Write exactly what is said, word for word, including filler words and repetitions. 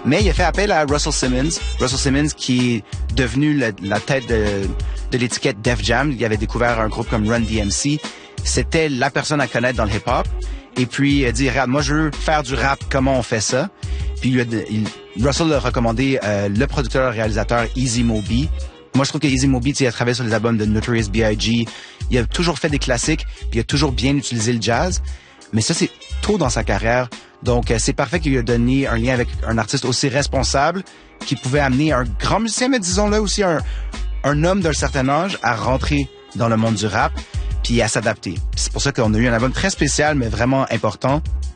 Mais il a fait appel à Russell Simmons. Russell Simmons qui est devenu la, la tête de, de l'étiquette Def Jam. Il avait découvert un groupe comme Run D M C. C'était la personne à connaître dans le hip-hop. Et puis, il a dit, regarde, moi, je veux faire du rap, comment on fait ça? Puis, il, il, Russell a recommandé euh, le producteur et réalisateur Easy Moby. Moi, je trouve que Easy Moby, il a travaillé sur les albums de Notorious B I G. Il a toujours fait des classiques, puis il a toujours bien utilisé le jazz. Mais ça, c'est tôt dans sa carrière. Donc, euh, c'est parfait qu'il lui a donné un lien avec un artiste aussi responsable qui pouvait amener un grand musicien, mais disons-le aussi un, un homme d'un certain âge à rentrer dans le monde du rap puis à s'adapter. C'est pour ça qu'on a eu un album très spécial, mais vraiment important.